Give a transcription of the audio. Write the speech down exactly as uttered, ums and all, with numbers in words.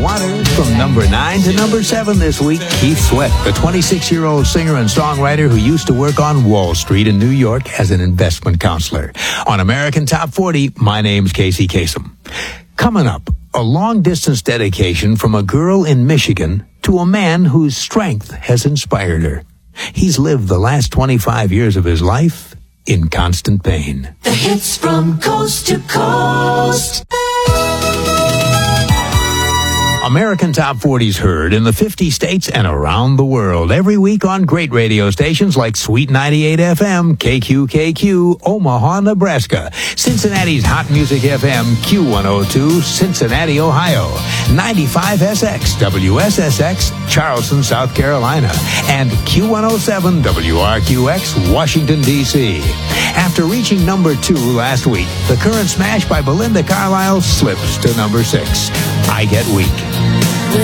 Water. From number nine to number seven this week, Keith Sweat, the twenty-six-year-old singer and songwriter who used to work on Wall Street in New York as an investment counselor. On American Top forty, my name's Casey Kasem. Coming up, a long-distance dedication from a girl in Michigan to a man whose strength has inspired her. He's lived the last twenty-five years of his life in constant pain. The hits from coast to coast. American Top forty's heard in the fifty states and around the world every week on great radio stations like Sweet ninety-eight F M, K Q K Q, Omaha, Nebraska, Cincinnati's Hot Music F M, Q one oh two, Cincinnati, Ohio, ninety-five S X, W S S X, Charleston, South Carolina, and Q one oh seven, W R Q X, Washington, D C After reaching number two last week, the current smash by Belinda Carlisle slips to number six. I Get Weak.